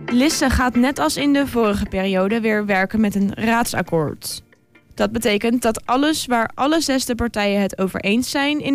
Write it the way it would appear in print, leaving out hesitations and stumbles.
Lisse gaat net als in de vorige periode weer werken met een raadsakkoord. Dat betekent dat alles waar alle 6 partijen het over eens zijn in